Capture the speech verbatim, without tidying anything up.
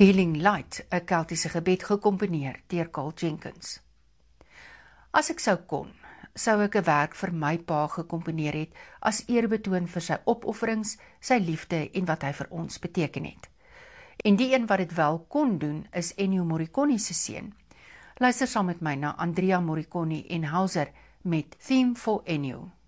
Healing Light, 'n Keltiese gebed gekomponeer deur Carl Jenkins. As ek sou kon, sou ek 'n werk vir my pa gekomponeer het as eerbetoon vir sy opofferings, sy liefde en wat hy vir ons beteken het. En die een wat dit wel kon doen, is Ennio Morricone se seun. Luister saam met my na Andrea Morricone en Hauser met Theme for Ennio.